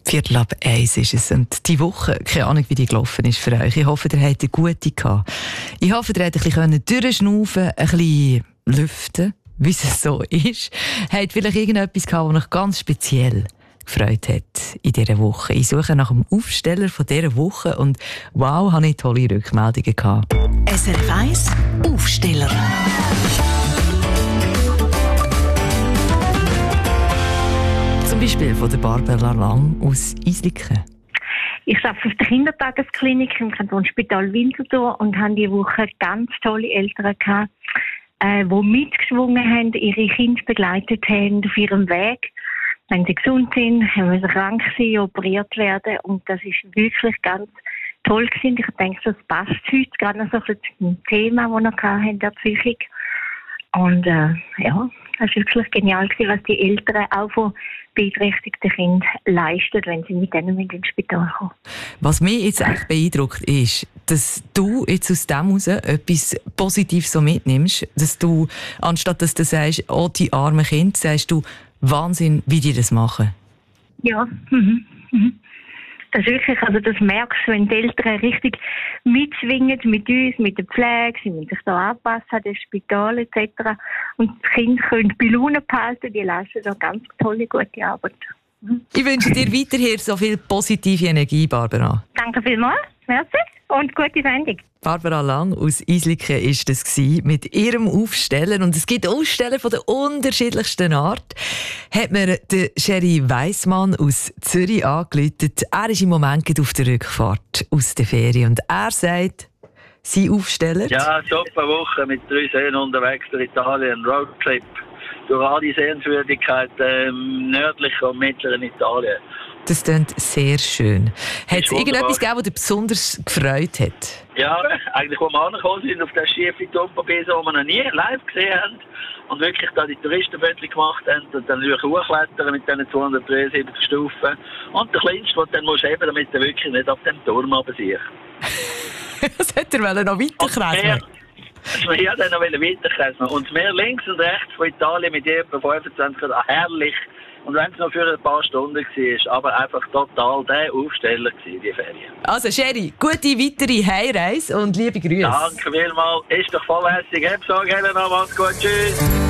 12:45 ist es. Und die Woche, keine Ahnung, wie die gelaufen ist für euch. Ich hoffe, ihr hattet eine gute gehabt. Ich hoffe, ihr habt ein bisschen durchschnaufen, ein bisschen lüften, wie es so ist. Habt vielleicht irgendetwas gehabt, das euch ganz speziell gefreut hat in dieser Woche. Ich suche nach dem Aufsteller von dieser Woche und wow, habe ich tolle Rückmeldungen gehabt. SRF 1 Aufsteller. Zum Beispiel von der Barbara Lang aus Isliken. Ich arbeite auf der Kindertagesklinik im Kantonsspital Winterthur und habe diese Woche ganz tolle Eltern gehabt, die mitgeschwungen haben, ihre Kinder begleitet haben auf ihrem Weg. Wenn sie gesund sind, wenn sie krank sind, operiert werden. Und das ist wirklich ganz toll gewesen. Ich denke, das passt heute gerade noch so ein bisschen zum Thema, das wir hatten, der Psychik. Und ja, das war wirklich genial gewesen, was die Eltern auch von beeinträchtigten Kindern leisten, wenn sie mit denen ins Spital kommen. Was mich jetzt echt beeindruckt ist, dass du jetzt aus dem heraus etwas Positives so mitnimmst, dass du, anstatt dass du sagst, oh, die armen Kinder, sagst du, Wahnsinn, wie die das machen. Ja, das ist wirklich, also das merkst du, wenn die Eltern richtig mitschwingen mit uns, mit der Pflege, sie müssen sich da anpassen an das Spital etc. Und die Kinder können bei Laune behalten, die leisten da ganz tolle, gute Arbeit. Ich wünsche dir weiterhin so viel positive Energie, Barbara. Danke vielmals, merci und gute Sendung. Barbara Lang aus Isliken war das mit ihrem Aufsteller. Und es gibt Aussteller von der unterschiedlichsten Art. Hat mir der Sherry Weissmann aus Zürich angerufen. Er ist im Moment auf der Rückfahrt aus der Ferien. Und er sagt, sein Aufsteller... Ja, super Woche mit 3 Seen unterwegs durch Italien, Roadtrip. Durch alle Sehenswürdigkeiten nördlichen und mittleren Italien. Das klingt sehr schön. Hat es irgendetwas gegeben, das dich besonders gefreut hat? Ja, eigentlich, als wir angekommen sind auf der schiefen Tumperbese, die wir noch nie live gesehen haben und wirklich da die Touristenbötchen gemacht haben und dann natürlich hochklettern mit diesen 273 Stufen. Und der Kleinste, den dann musst du eben, damit er wirklich nicht auf dem Turm runtersiegt. Was hätte er noch weiterkreisen? Ja, dann noch weiterkreisen. Und mehr links und rechts von Italien mit etwa 25 Grad, herrlich. Und wenn es noch für ein paar Stunden war, aber einfach total der Aufsteller gewesen, die Ferien. Also Sherry, gute weitere Heimreise und liebe Grüße. Danke vielmals. Ist doch voll lässig. Helena, mach's gut. Tschüss.